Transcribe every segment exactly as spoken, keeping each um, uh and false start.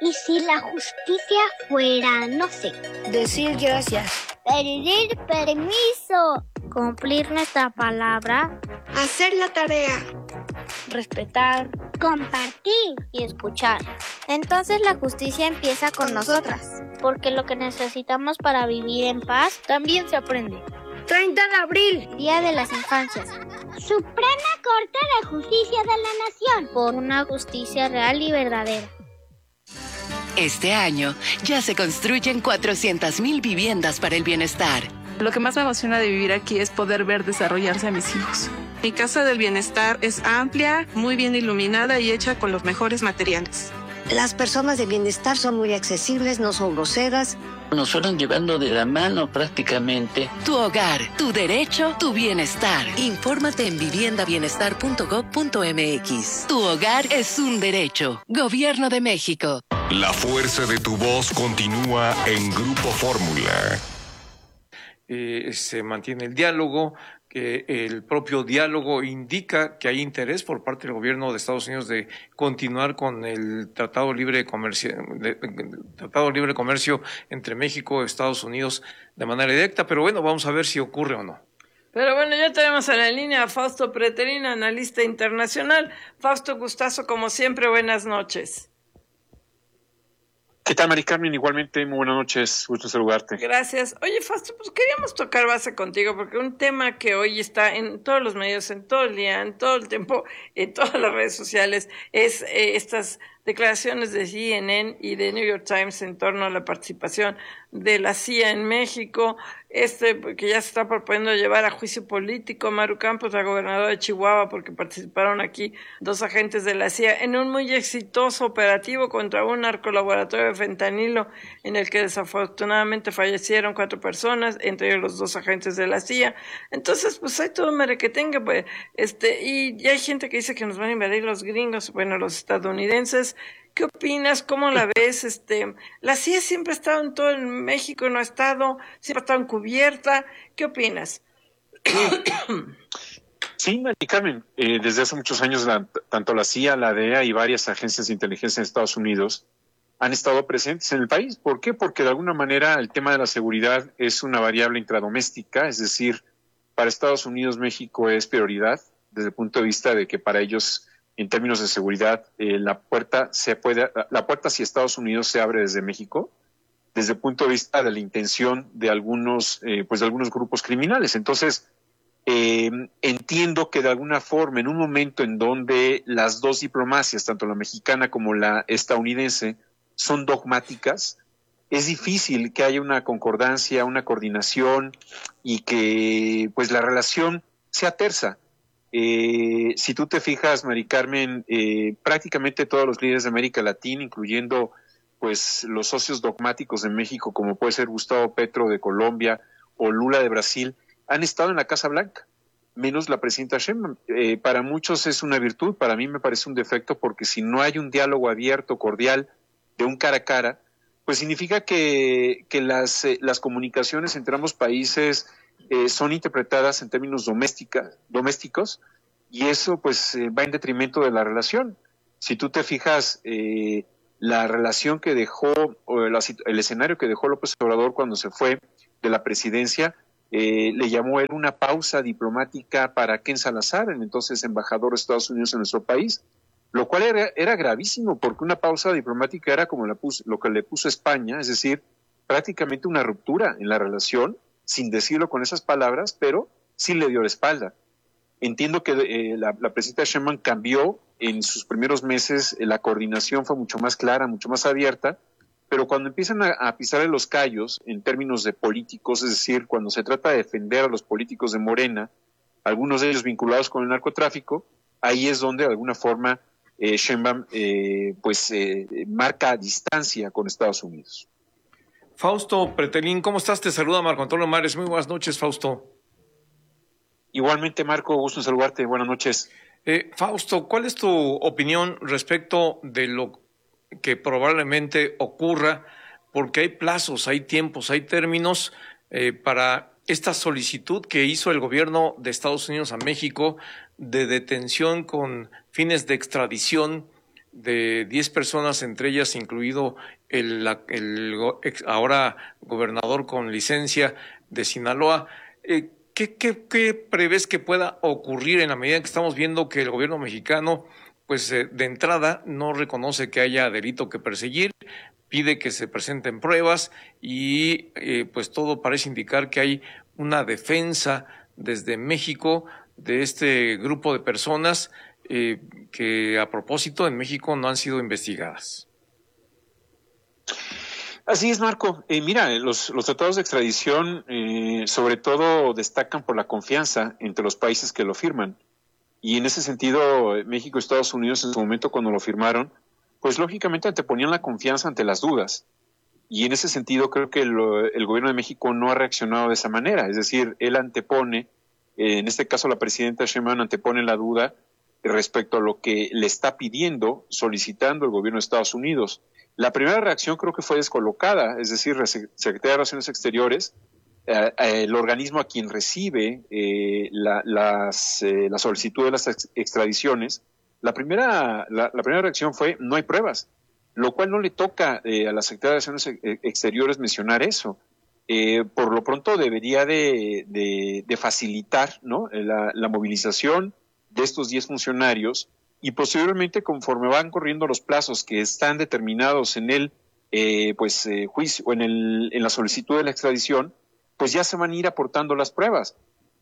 ¿Y si la justicia fuera, no sé? Decir gracias. Pedir permiso. Cumplir nuestra palabra. Hacer la tarea. Respetar. Compartir. Y escuchar. Entonces la justicia empieza con, con nosotras. nosotras. Porque lo que necesitamos para vivir en paz también se aprende. treinta de abril. Día de las Infancias. Suprema Corte de Justicia de la Nación. Por una justicia real y verdadera. Este año ya se construyen cuatrocientas mil viviendas para el bienestar. Lo que más me emociona de vivir aquí es poder ver desarrollarse a mis hijos. Mi casa del bienestar es amplia, muy bien iluminada y hecha con los mejores materiales. Las personas de bienestar son muy accesibles, no son groseras. Nos fueron llevando de la mano prácticamente. Tu hogar, tu derecho, tu bienestar. Infórmate en vivienda bienestar punto gob punto eme-equis. Tu hogar es un derecho. Gobierno de México. La fuerza de tu voz continúa en Grupo Fórmula. Eh, se mantiene el diálogo, que el propio diálogo indica que hay interés por parte del gobierno de Estados Unidos de continuar con el Tratado Libre de Comercio, de, Tratado Libre de Comercio entre México y Estados Unidos de manera directa, pero bueno, vamos a ver si ocurre o no. Pero bueno, ya tenemos en la línea a Fausto Pretelín, analista internacional. Fausto, gustazo como siempre, buenas noches. ¿Qué tal, Mari Carmen? Igualmente, muy buenas noches, gusto saludarte. Gracias. Oye, Fausto, pues queríamos tocar base contigo, porque un tema que hoy está en todos los medios, en todo el día, en todo el tiempo, en todas las redes sociales, es eh, estas declaraciones de C N N y de New York Times en torno a la participación de la C I A en México, este que ya se está proponiendo llevar a juicio político a Maru Campos, la gobernadora de Chihuahua, porque participaron aquí dos agentes de la C I A en un muy exitoso operativo contra un narcolaboratorio de fentanilo en el que desafortunadamente fallecieron cuatro personas, entre ellos los dos agentes de la C I A. Entonces, pues hay todo merequetengue, pues, este, y ya hay gente que dice que nos van a invadir los gringos, bueno, los estadounidenses. ¿Qué opinas? ¿Cómo la ves? Este, la C I A siempre ha estado en todo el México, no ha estado, siempre ha estado encubierta. ¿Qué opinas? Sí, Mari Carmen, eh, desde hace muchos años la, tanto la C I A, la D E A y varias agencias de inteligencia de Estados Unidos han estado presentes en el país. ¿Por qué? Porque de alguna manera el tema de la seguridad es una variable intradoméstica, es decir, para Estados Unidos México es prioridad desde el punto de vista de que para ellos, en términos de seguridad, eh, la puerta se puede, la puerta hacia Estados Unidos se abre desde México, desde el punto de vista de la intención de algunos, eh, pues de algunos grupos criminales. Entonces, eh, entiendo que de alguna forma, en un momento en donde las dos diplomacias, tanto la mexicana como la estadounidense, son dogmáticas, es difícil que haya una concordancia, una coordinación y que, pues, la relación sea tersa. Eh, si tú te fijas, Mari Carmen, eh, prácticamente todos los líderes de América Latina, incluyendo pues los socios dogmáticos de México, como puede ser Gustavo Petro de Colombia o Lula de Brasil, han estado en la Casa Blanca, menos la presidenta Sheinbaum. Eh, para muchos es una virtud, para mí me parece un defecto, porque si no hay un diálogo abierto, cordial, de un cara a cara, pues significa que, que las, eh, las comunicaciones entre ambos países Eh, son interpretadas en términos doméstica, domésticos, y eso pues eh, va en detrimento de la relación. Si tú te fijas, eh, la relación que dejó, o la, el escenario que dejó López Obrador cuando se fue de la presidencia, eh, le llamó él una pausa diplomática para Ken Salazar, el entonces embajador de Estados Unidos en nuestro país, lo cual era, era gravísimo, porque una pausa diplomática era como la puso, lo que le puso España, es decir, prácticamente una ruptura en la relación, sin decirlo con esas palabras, pero sí le dio la espalda. Entiendo que eh, la, la presidenta Sheinbaum cambió en sus primeros meses, eh, la coordinación fue mucho más clara, mucho más abierta, pero cuando empiezan a, a pisarle los callos en términos de políticos, es decir, cuando se trata de defender a los políticos de Morena, algunos de ellos vinculados con el narcotráfico, ahí es donde de alguna forma eh, Sheinbaum eh, pues eh, marca distancia con Estados Unidos. Fausto Pretelín, ¿cómo estás? Te saluda Marco Antonio Mares. Muy buenas noches, Fausto. Igualmente, Marco, gusto en saludarte. Buenas noches. Eh, Fausto, ¿cuál es tu opinión respecto de lo que probablemente ocurra? Porque hay plazos, hay tiempos, hay términos eh, para esta solicitud que hizo el gobierno de Estados Unidos a México de detención con fines de extradición de diez personas, entre ellas incluido el, la, el ex, ahora gobernador con licencia de Sinaloa. Eh, ¿qué, qué, ¿Qué prevés que pueda ocurrir en la medida en que estamos viendo que el gobierno mexicano, pues eh, de entrada, no reconoce que haya delito que perseguir, pide que se presenten pruebas y eh, pues todo parece indicar que hay una defensa desde México de este grupo de personas eh, que a propósito en México no han sido investigadas? Así es, Marco. Eh, mira, los, los tratados de extradición eh, sobre todo destacan por la confianza entre los países que lo firman. Y en ese sentido, México y Estados Unidos en su momento cuando lo firmaron, pues lógicamente anteponían la confianza ante las dudas. Y en ese sentido creo que lo, el gobierno de México no ha reaccionado de esa manera. Es decir, él antepone, eh, en este caso la presidenta Sheinbaum antepone la duda respecto a lo que le está pidiendo, solicitando el gobierno de Estados Unidos. La primera reacción creo que fue descolocada, es decir, la Secretaría de Relaciones Exteriores, eh, eh, el organismo a quien recibe eh, la, las, eh, la solicitud de las ex extradiciones, la primera, la, la primera reacción fue no hay pruebas, lo cual no le toca eh, a la Secretaría de Relaciones Exteriores mencionar eso. Eh, por lo pronto debería de, de, de facilitar, ¿no?, la, la movilización de estos diez funcionarios y posteriormente, conforme van corriendo los plazos que están determinados en el eh, pues eh, juicio o en, el, en la solicitud de la extradición, pues ya se van a ir aportando las pruebas.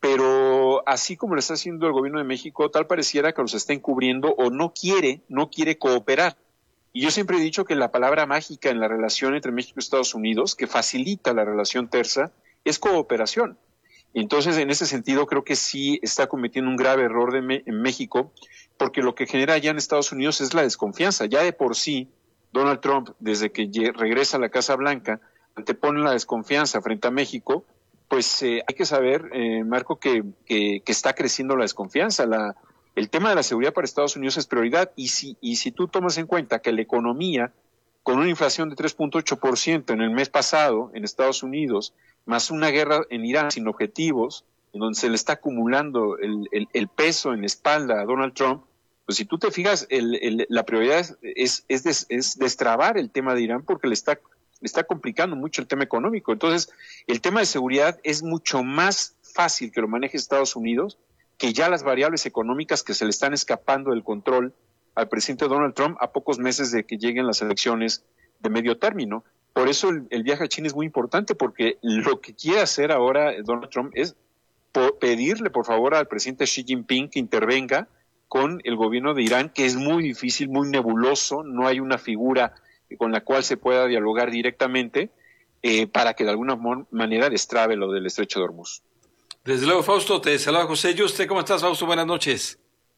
Pero así como lo está haciendo el gobierno de México, tal pareciera que los está encubriendo o no quiere, no quiere cooperar. Y yo siempre he dicho que la palabra mágica en la relación entre México y Estados Unidos, que facilita la relación tersa, es cooperación. Entonces, en ese sentido, creo que sí está cometiendo un grave error de me en México, porque lo que genera allá en Estados Unidos es la desconfianza. Ya de por sí, Donald Trump, desde que regresa a la Casa Blanca, antepone la desconfianza frente a México, pues eh, hay que saber, eh, Marco, que, que, que está creciendo la desconfianza. La, el tema de la seguridad para Estados Unidos es prioridad, y si, y si tú tomas en cuenta que la economía, con una inflación de tres punto ocho por ciento en el mes pasado en Estados Unidos, más una guerra en Irán sin objetivos, en donde se le está acumulando el, el, el peso en la espalda a Donald Trump, pues si tú te fijas, el, el, la prioridad es, es, es, des, es destrabar el tema de Irán porque le está, le está complicando mucho el tema económico. Entonces, el tema de seguridad es mucho más fácil que lo maneje Estados Unidos que ya las variables económicas que se le están escapando del control al presidente Donald Trump a pocos meses de que lleguen las elecciones de medio término. Por eso el, el viaje a China es muy importante, porque lo que quiere hacer ahora Donald Trump es por pedirle, por favor, al presidente Xi Jinping que intervenga con el gobierno de Irán, que es muy difícil, muy nebuloso, no hay una figura con la cual se pueda dialogar directamente, eh, para que de alguna manera destrabe lo del estrecho de Hormuz. Desde luego, Fausto, te saluda José Yuste. ¿Cómo estás, Fausto? Buenas noches.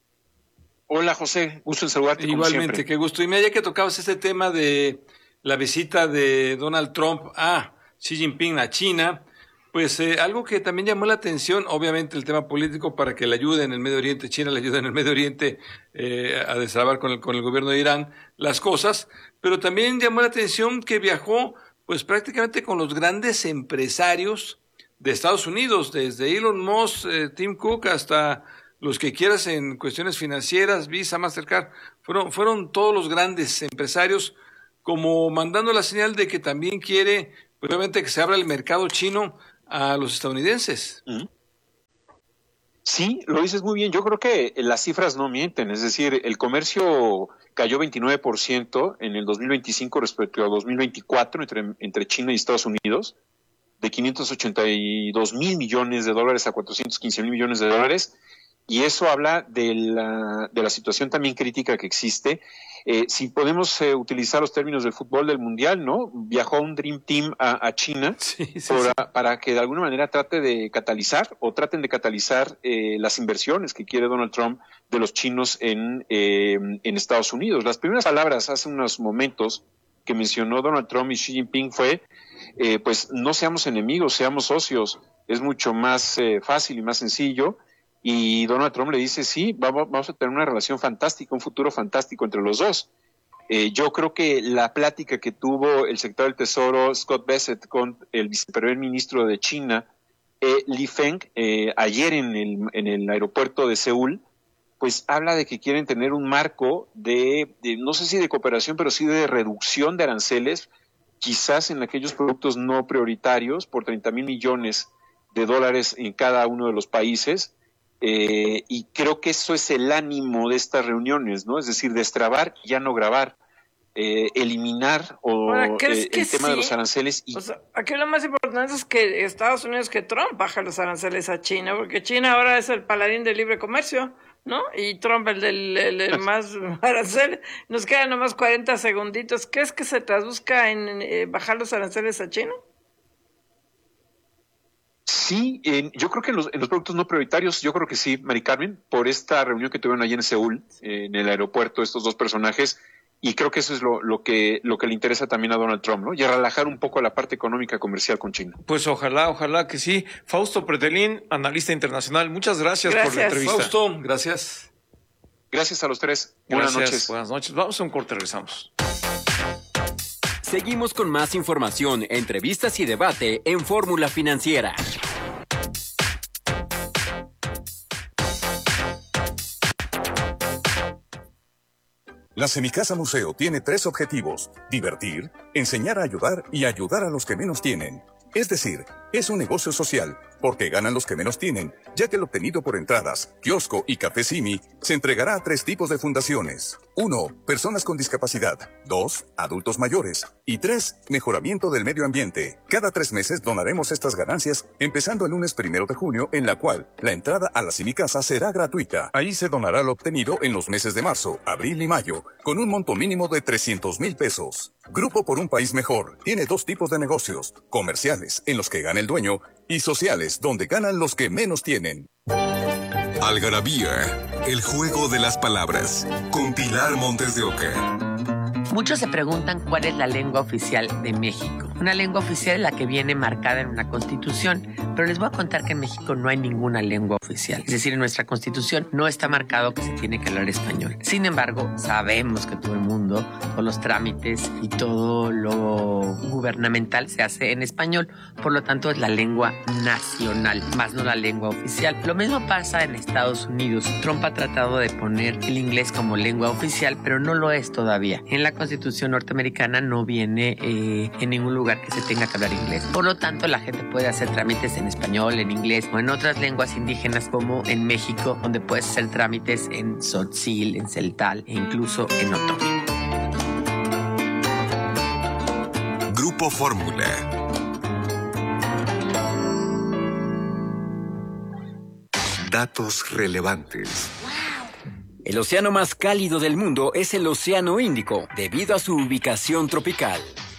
Hola, José, gusto en saludarte. Igualmente, qué gusto. Y mira, ya que tocabas este tema de la visita de Donald Trump a Xi Jinping a China, pues eh, algo que también llamó la atención, obviamente el tema político para que le ayude en el Medio Oriente, China le ayude en el Medio Oriente eh, a destrabar con el, con el gobierno de Irán las cosas, pero también llamó la atención que viajó pues prácticamente con los grandes empresarios de Estados Unidos, desde Elon Musk, eh, Tim Cook, hasta los que quieras en cuestiones financieras, Visa, Mastercard, fueron, fueron todos los grandes empresarios como mandando la señal de que también quiere, pues, obviamente, que se abra el mercado chino a los estadounidenses. Sí, lo dices muy bien. Yo creo que las cifras no mienten. Es decir, el comercio cayó veintinueve por ciento en el dos mil veinticinco respecto a dos mil veinticuatro entre, entre China y Estados Unidos, de quinientos ochenta y dos mil millones de dólares a cuatrocientos quince mil millones de dólares. Y eso habla de la, de la situación también crítica que existe. Eh, si podemos eh, utilizar los términos del fútbol del Mundial, ¿no? Viajó un Dream Team a, a China sí, sí, para, sí. para que de alguna manera trate de catalizar o traten de catalizar eh, las inversiones que quiere Donald Trump de los chinos en, eh, en Estados Unidos. Las primeras palabras hace unos momentos que mencionó Donald Trump y Xi Jinping fue, eh, pues no seamos enemigos, seamos socios. Es mucho más eh, fácil y más sencillo. Y Donald Trump le dice, sí, vamos, vamos a tener una relación fantástica, un futuro fantástico entre los dos. Eh, yo creo que la plática que tuvo el secretario del Tesoro, Scott Bessent, con el viceprimer ministro de China, eh, Li Feng, eh, ayer en el, en el aeropuerto de Seúl, pues habla de que quieren tener un marco de, de, no sé si de cooperación, pero sí de reducción de aranceles, quizás en aquellos productos no prioritarios, por treinta mil millones de dólares en cada uno de los países, eh, y creo que eso es el ánimo de estas reuniones, ¿no? Es decir, destrabar y ya no grabar, eh, eliminar o Ahora, eh, ¿crees el que tema sí? de los aranceles. Y... O sea, aquí lo más importante es que Estados Unidos, que Trump baja los aranceles a China, porque China ahora es el paladín del libre comercio, ¿no? Y Trump el del el, el más arancel. Nos quedan nomás cuarenta segunditos. ¿Crees que se traduzca en eh, bajar los aranceles a China? Sí, eh, yo creo que en los, en los productos no prioritarios, yo creo que sí, Mari Carmen, por esta reunión que tuvieron allí en Seúl, eh, en el aeropuerto, estos dos personajes, y creo que eso es lo, lo que lo que le interesa también a Donald Trump, ¿no? Y a relajar un poco la parte económica comercial con China. Pues ojalá, ojalá que sí. Fausto Pretelín, analista internacional, muchas gracias, gracias. por la entrevista. Fausto, gracias. Gracias a los tres. Buenas gracias, noches. Buenas noches. Vamos a un corte, regresamos. Seguimos con más información, entrevistas y debate en Fórmula Financiera. La Semicasa Museo tiene tres objetivos: divertir, enseñar a ayudar y ayudar a los que menos tienen. Es decir, es un negocio social, porque ganan los que menos tienen, ya que el obtenido por entradas, kiosco y café Simi se entregará a tres tipos de fundaciones. Uno, personas con discapacidad. Dos, adultos mayores. Y tres, mejoramiento del medio ambiente. Cada tres meses donaremos estas ganancias, empezando el lunes primero de junio, en la cual la entrada a la Semicasa será gratuita. Ahí se donará lo obtenido en los meses de marzo, abril y mayo, con un monto mínimo de trescientos mil pesos. Grupo por un País Mejor tiene dos tipos de negocios: comerciales, en los que gana el dueño, y sociales, donde ganan los que menos tienen. Algarabía, el juego de las palabras, con Pilar Montes de Oca. Muchos se preguntan cuál es la lengua oficial de México. Una lengua oficial es la que viene marcada en una constitución, pero les voy a contar que en México no hay ninguna lengua oficial. Es decir, en nuestra constitución no está marcado que se tiene que hablar español. Sin embargo, sabemos que todo el mundo, todos los trámites y todo lo gubernamental se hace en español. Por lo tanto, es la lengua nacional, más no la lengua oficial. Lo mismo pasa en Estados Unidos. Trump ha tratado de poner el inglés como lengua oficial, pero no lo es todavía. En la Constitución norteamericana no viene eh, en ningún lugar que se tenga que hablar inglés. Por lo tanto, la gente puede hacer trámites en español, en inglés o en otras lenguas indígenas, como en México, donde puedes hacer trámites en tzotzil, en celtal e incluso en otomí. Grupo Fórmula. Datos relevantes. El océano más cálido del mundo es el Océano Índico, debido a su ubicación tropical.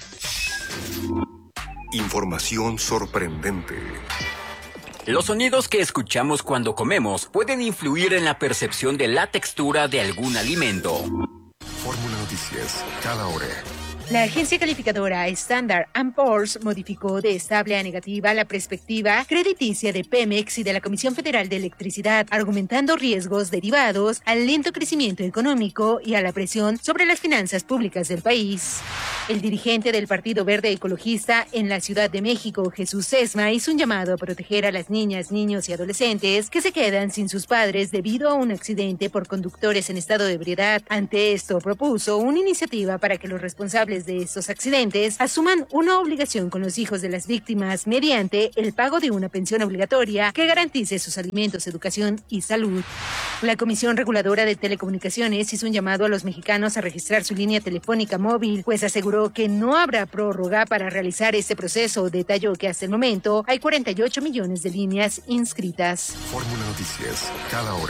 Información sorprendente. Los sonidos que escuchamos cuando comemos pueden influir en la percepción de la textura de algún alimento. Fórmula Noticias, cada hora. La agencia calificadora Standard and Poor's modificó de estable a negativa la perspectiva crediticia de Pemex y de la Comisión Federal de Electricidad, argumentando riesgos derivados al lento crecimiento económico y a la presión sobre las finanzas públicas del país. El dirigente del Partido Verde Ecologista en la Ciudad de México, Jesús Sesma, hizo un llamado a proteger a las niñas, niños y adolescentes que se quedan sin sus padres debido a un accidente por conductores en estado de ebriedad. Ante esto, propuso una iniciativa para que los responsables de estos accidentes asuman una obligación con los hijos de las víctimas mediante el pago de una pensión obligatoria que garantice sus alimentos, educación y salud. La Comisión Reguladora de Telecomunicaciones hizo un llamado a los mexicanos a registrar su línea telefónica móvil, pues aseguró que no habrá prórroga para realizar este proceso. Detalló que hasta el momento hay cuarenta y ocho millones de líneas inscritas. Fórmula Noticias, cada hora.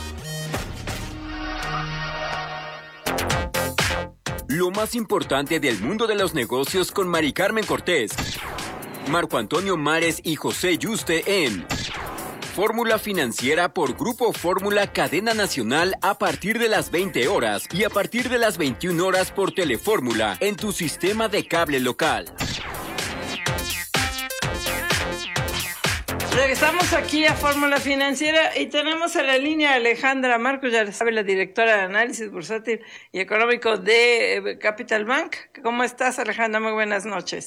Lo más importante del mundo de los negocios con Mari Carmen Cortés, Marco Antonio Mares y José Yuste en Fórmula Financiera por Grupo Fórmula Cadena Nacional a partir de las veinte horas y a partir de las veintiuna horas por Telefórmula en tu sistema de cable local. Regresamos aquí a Fórmula Financiera y tenemos a la línea a Alejandra Marcos, ya le sabe, la directora de análisis bursátil y económico de Capital Bank. ¿Cómo estás, Alejandra? Muy buenas noches.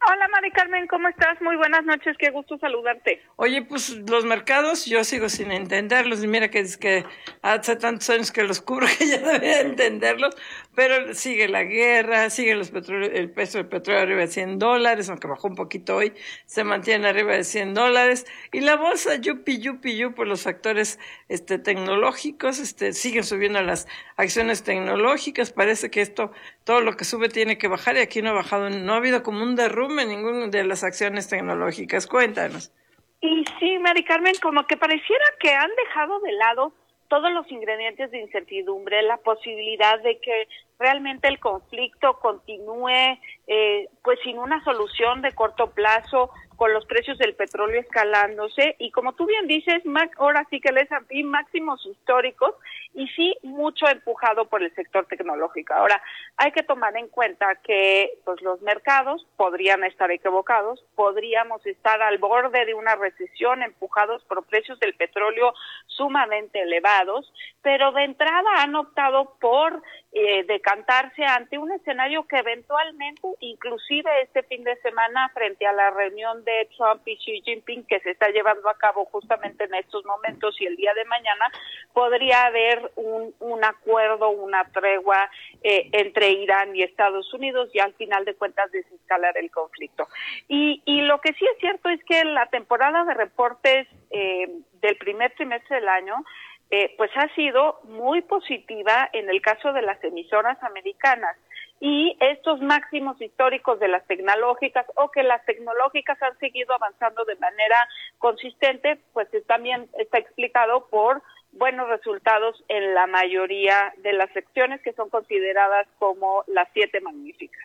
Hola Mari Carmen, ¿cómo estás? Muy buenas noches, qué gusto saludarte. Oye, pues los mercados yo sigo sin entenderlos, y mira que es que hace tantos años que los cubro que ya debería entenderlos, pero sigue la guerra, sigue los petróleo, el peso del petróleo arriba de cien dólares, aunque bajó un poquito hoy, se mantiene arriba de cien dólares, y la bolsa yupi, yupi, yupi, por los factores este, tecnológicos, este, siguen subiendo las acciones tecnológicas, parece que esto, todo lo que sube tiene que bajar, y aquí no ha bajado, no ha habido como un derrumbe en ninguna de las acciones tecnológicas. Cuéntanos. Y sí, Mari Carmen, como que pareciera que han dejado de lado todos los ingredientes de incertidumbre, la posibilidad de que realmente el conflicto continúe eh, pues sin una solución de corto plazo, con los precios del petróleo escalándose, y como tú bien dices, ahora sí que el S and P máximos históricos, y sí mucho empujado por el sector tecnológico. Ahora, hay que tomar en cuenta que pues los mercados podrían estar equivocados, podríamos estar al borde de una recesión empujados por precios del petróleo sumamente elevados, pero de entrada han optado por eh, decantarse ante un escenario que eventualmente, inclusive este fin de semana, frente a la reunión de Trump y Xi Jinping que se está llevando a cabo justamente en estos momentos y el día de mañana, podría haber un, un acuerdo, una tregua eh, entre Irán y Estados Unidos y al final de cuentas desescalar el conflicto. Y, y lo que sí es cierto es que la temporada de reportes eh, del primer trimestre del año Eh, pues ha sido muy positiva en el caso de las emisoras americanas, y estos máximos históricos de las tecnológicas, o que las tecnológicas han seguido avanzando de manera consistente, pues también está explicado por buenos resultados en la mayoría de las secciones que son consideradas como las siete magníficas.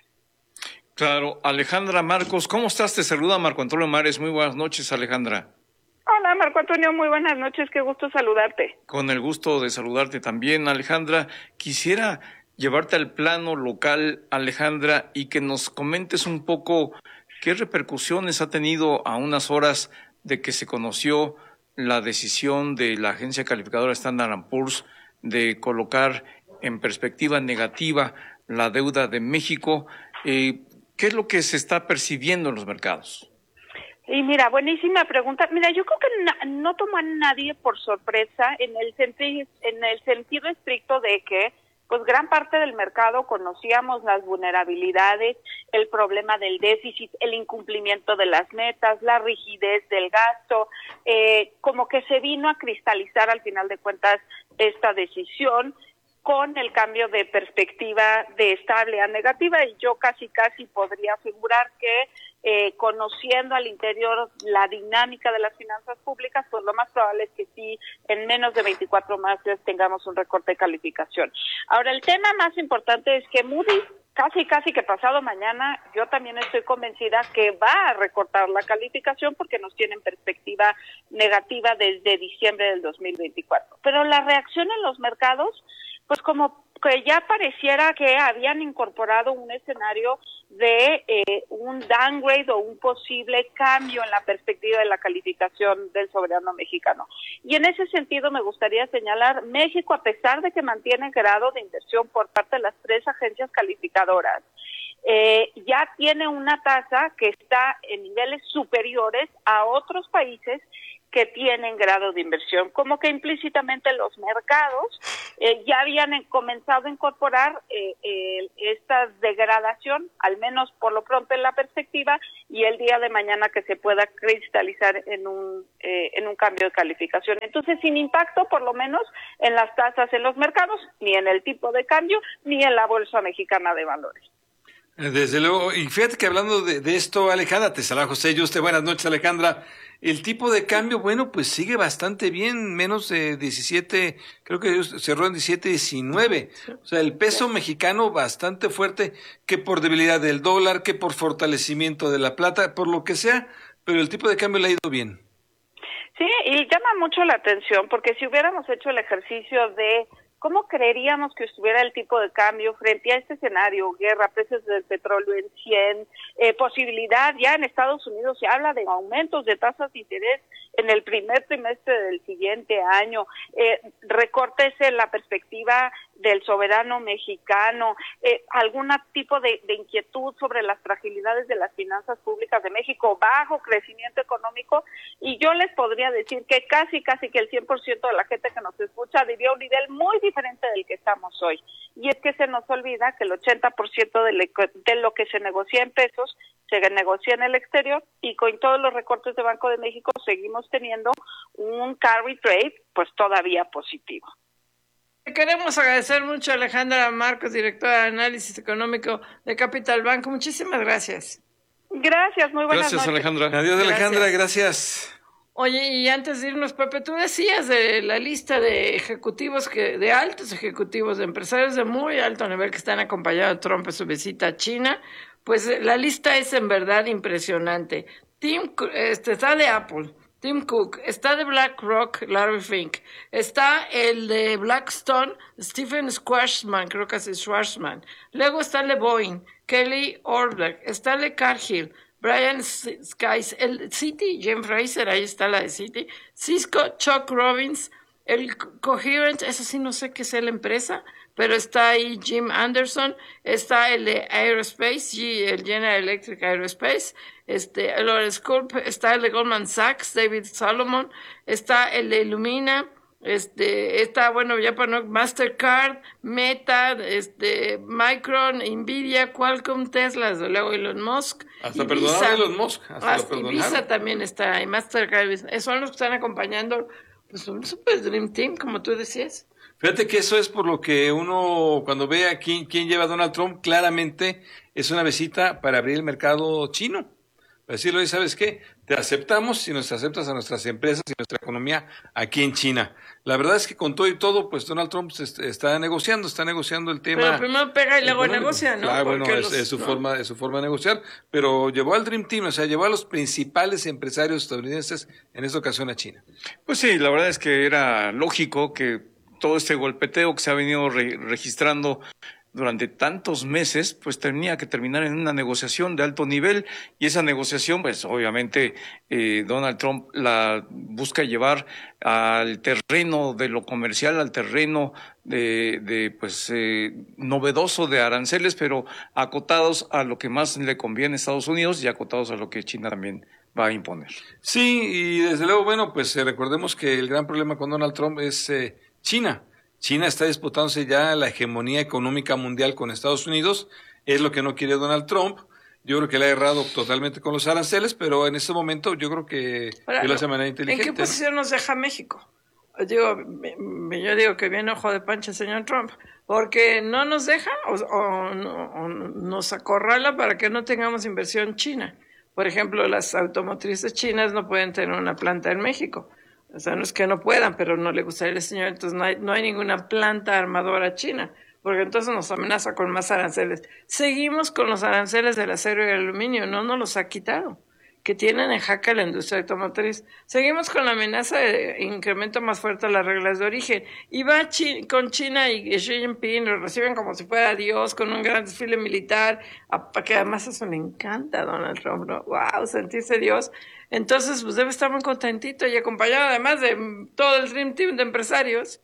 Claro, Alejandra Marcos, ¿cómo estás? Te saluda Marco Antonio Mares. Muy buenas noches, Alejandra. Hola Marco Antonio, muy buenas noches, qué gusto saludarte. Con el gusto de saludarte también, Alejandra. Quisiera llevarte al plano local, Alejandra, y que nos comentes un poco qué repercusiones ha tenido a unas horas de que se conoció la decisión de la agencia calificadora Standard and Poor's de colocar en perspectiva negativa la deuda de México. Eh, ¿Qué es lo que se está percibiendo en los mercados? Y mira, buenísima pregunta. Mira, yo creo que na- no tomó a nadie por sorpresa en el sentido, en el sentido estricto de que, pues gran parte del mercado conocíamos las vulnerabilidades, el problema del déficit, el incumplimiento de las metas, la rigidez del gasto, eh, como que se vino a cristalizar al final de cuentas esta decisión con el cambio de perspectiva de estable a negativa, y yo casi casi podría asegurar que eh, conociendo al interior la dinámica de las finanzas públicas, pues lo más probable es que sí, en menos de veinticuatro meses tengamos un recorte de calificación. Ahora, el tema más importante es que Moody's, casi casi que pasado mañana, yo también estoy convencida que va a recortar la calificación porque nos tiene en perspectiva negativa desde diciembre del dos mil veinticuatro. Pero la reacción en los mercados, pues como que ya pareciera que habían incorporado un escenario de eh, un downgrade o un posible cambio en la perspectiva de la calificación del soberano mexicano. Y en ese sentido me gustaría señalar, México, a pesar de que mantiene grado de inversión por parte de las tres agencias calificadoras, eh, ya tiene una tasa que está en niveles superiores a otros países que tienen grado de inversión, como que implícitamente los mercados eh, ya habían comenzado a incorporar eh, eh, esta degradación, al menos por lo pronto en la perspectiva, y el día de mañana que se pueda cristalizar en un eh, en un cambio de calificación. Entonces, sin impacto, por lo menos, en las tasas en los mercados, ni en el tipo de cambio, ni en la Bolsa Mexicana de Valores. Desde luego, y fíjate que hablando de, de esto, Alejandra, te saluda José Yuste, buenas noches, Alejandra. El tipo de cambio, bueno, pues sigue bastante bien, menos de diecisiete, creo que cerró en diecisiete diecinueve. O sea, el peso mexicano bastante fuerte, que por debilidad del dólar, que por fortalecimiento de la plata, por lo que sea, pero el tipo de cambio le ha ido bien. Sí, y llama mucho la atención, porque si hubiéramos hecho el ejercicio de ¿cómo creeríamos que estuviera el tipo de cambio frente a este escenario? Guerra, precios del petróleo en cien, eh, posibilidad, ya en Estados Unidos se habla de aumentos de tasas de interés en el primer trimestre del siguiente año, eh, recortes en la perspectiva del soberano mexicano, eh, algún tipo de, de inquietud sobre las fragilidades de las finanzas públicas de México, bajo crecimiento económico, y yo les podría decir que casi, casi que el cien por ciento de la gente que nos escucha vivió un nivel muy diferente del que estamos hoy. Y es que se nos olvida que el ochenta por ciento de, le, de lo que se negocia en pesos se negocia en el exterior, y con todos los recortes de Banco de México seguimos teniendo un carry trade pues todavía positivo. Queremos agradecer mucho a Alejandra Marcos, directora de Análisis Económico de Capital Banco. Muchísimas gracias. Gracias, muy buenas Gracias, noches. Alejandra. Adiós, Gracias. Alejandra, gracias. Oye, y antes de irnos, Pepe, tú decías de la lista de ejecutivos, que de altos ejecutivos, de empresarios de muy alto nivel que están acompañando a Trump en su visita a China. Pues la lista es en verdad impresionante. Tim, este, está de Apple, Tim Cook, está de BlackRock, Larry Fink, está el de Blackstone, Stephen Schwarzman, creo que es Schwarzman, luego está el de Boeing, Kelly Orbeck, está el de Cargill, Brian Skies, el Citi, Jim Fraser, ahí está la de Citi, Cisco, Chuck Robbins, el Coherent, eso sí no sé qué es la empresa, pero está ahí Jim Anderson, está el de Aerospace, el General Electric Aerospace, este, Lawrence Culp, está el de Goldman Sachs, David Solomon, está el de Illumina, este, está, bueno, ya para no, Mastercard, Meta, este, Micron, Nvidia, Qualcomm, Tesla, luego Elon Musk. Hasta perdonaron a Elon Musk. Hasta Hasta lo Visa perdonaron. también está ahí, Mastercard, son los que están acompañando, pues un super dream team, como tú decías. Fíjate que eso es por lo que uno, cuando ve a quién, quién lleva a Donald Trump, claramente es una visita para abrir el mercado chino. Para decirle, oye, ¿sabes qué? Te aceptamos si nos aceptas a nuestras empresas y nuestra economía aquí en China. La verdad es que con todo y todo, pues Donald Trump se está negociando, está negociando el tema. Pero primero pega y luego económico. negocia, ¿no? Claro, bueno, Porque es, los- es su ¿no? forma, es su forma de negociar, pero llevó al Dream Team, o sea, llevó a los principales empresarios estadounidenses en esta ocasión a China. Pues sí, la verdad es que era lógico que todo este golpeteo que se ha venido re- registrando durante tantos meses, pues tenía que terminar en una negociación de alto nivel, y esa negociación, pues obviamente eh, Donald Trump la busca llevar al terreno de lo comercial, al terreno de, de pues eh, novedoso de aranceles, pero acotados a lo que más le conviene a Estados Unidos y acotados a lo que China también va a imponer. Sí, y desde luego, bueno, pues eh, recordemos que el gran problema con Donald Trump es eh, China. China está disputándose ya la hegemonía económica mundial con Estados Unidos, es lo que no quiere Donald Trump. Yo creo que le ha errado totalmente con los aranceles, pero en este momento yo creo que, Ahora, que lo hace de manera ¿en inteligente. qué posición nos deja México? Digo, me- yo digo que viene ojo de pancha el señor Trump, porque no nos deja o, o no- o nos acorrala para que no tengamos inversión china. Por ejemplo, las automotrices chinas no pueden tener una planta en México. O sea, no es que no puedan, pero no le gustaría al señor, entonces no hay, no hay ninguna planta armadora china, porque entonces nos amenaza con más aranceles. Seguimos con los aranceles del acero y el aluminio, no nos los ha quitado, que tienen en jaque la industria automotriz. Seguimos con la amenaza de incremento más fuerte de las reglas de origen. Y va Chi- con China y Xi Jinping, lo reciben como si fuera Dios, con un gran desfile militar, a- que además eso le encanta a Donald Trump, ¿no? ¡Wow! Sentirse Dios. Entonces, pues debe estar muy contentito y acompañado además de mm, todo el Dream Team de empresarios.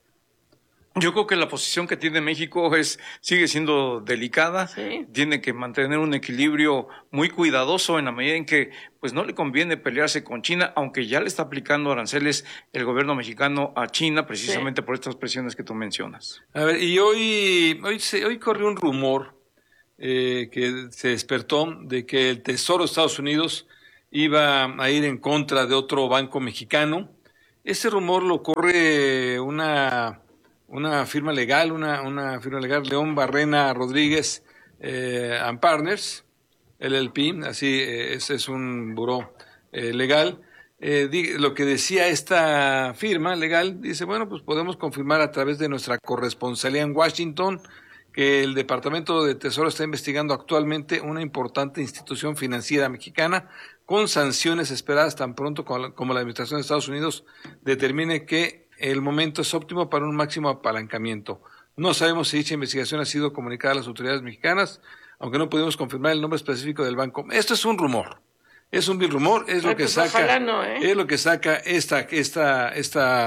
Yo creo que la posición que tiene México es sigue siendo delicada, tiene que mantener un equilibrio muy cuidadoso en la medida en que pues no le conviene pelearse con China, aunque ya le está aplicando aranceles el gobierno mexicano a China precisamente por estas presiones que tú mencionas. A ver, y hoy, hoy, se, hoy corrió un rumor eh, que se despertó de que el Tesoro de Estados Unidos iba a ir en contra de otro banco mexicano. Ese rumor lo corre una, una firma legal, una, una firma legal, León Barrena Rodríguez eh, and Partners, L L P, así eh, es, es un buró eh, legal. Eh, di- lo que decía esta firma legal, dice, bueno, pues podemos confirmar a través de nuestra corresponsalía en Washington que el Departamento de Tesoro está investigando actualmente una importante institución financiera mexicana con sanciones esperadas tan pronto como la, como la Administración de Estados Unidos determine que el momento es óptimo para un máximo apalancamiento. No sabemos si dicha investigación ha sido comunicada a las autoridades mexicanas, aunque no pudimos confirmar el nombre específico del banco. Esto es un rumor. Es un vil rumor, es Ay, lo que pues saca, ojalá no, ¿eh? es lo que saca esta, esta, esta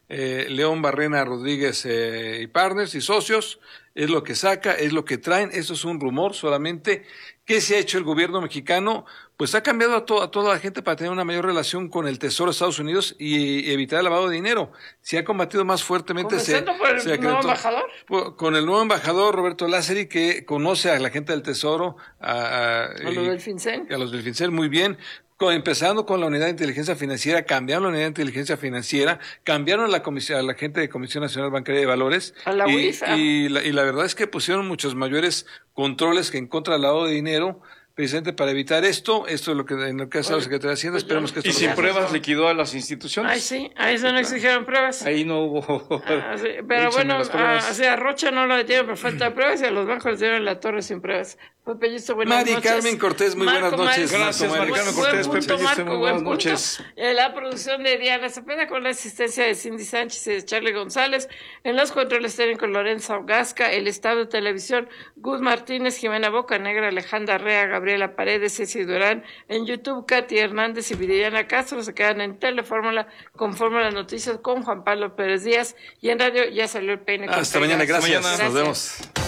eh, León Barrena Rodríguez eh, y Partners y socios, es lo que saca, es lo que traen, eso es un rumor solamente. ¿Qué se ha hecho el gobierno mexicano? Pues ha cambiado a, to a toda la gente para tener una mayor relación con el Tesoro de Estados Unidos y evitar el lavado de dinero. Se ha combatido más fuertemente. ¿Comenzando se, por el se nuevo acreditó, embajador? Con el nuevo embajador Roberto Lázari, que conoce a la gente del Tesoro. A, a, ¿A los del FinCEN? A los del FinCEN, muy bien. Con, empezando con la unidad de inteligencia financiera, cambiaron la unidad de inteligencia financiera, cambiaron a la comisión, a la gente de Comisión Nacional Bancaria de Valores, a la y, U I F A. y, la, y la verdad es que pusieron muchos mayores controles que en contra del lavado de dinero, precisamente para evitar esto. Esto es lo que en lo que ha estado la Secretaría de Hacienda. Esperemos que esto y sin pruebas liquidó a las instituciones. Ay, sí, a eso no exigieron pruebas. Ahí no hubo. Ah, sí, pero bueno, a, o sea, a Rocha no lo detuvieron por falta de pruebas y a los bancos les dieron la torre sin pruebas. Pepe Yuste, buenas Mari noches. Carmen Cortés, muy Marco, buenas noches. Marco, Gracias, Mari Carmen buen Cortés, punto, Pepe Yuste, Marco, muy buen buenas punto. noches. Eh, la producción de Diana Cepeda con la asistencia de Cindy Sánchez y de Charlie González. En los controles técnicos Lorenzo Gasca, el Estado de Televisión, Gus Martínez, Jimena Bocanegra, Alejandra Rea, Gabriela Paredes, Ceci Durán. En YouTube, Katy Hernández y Viridiana Castro. Se quedan en Telefórmula con Fórmula Noticias con Juan Pablo Pérez Díaz. Y en radio ya salió el peine. Hasta mañana, gracias. Gracias. Nos vemos.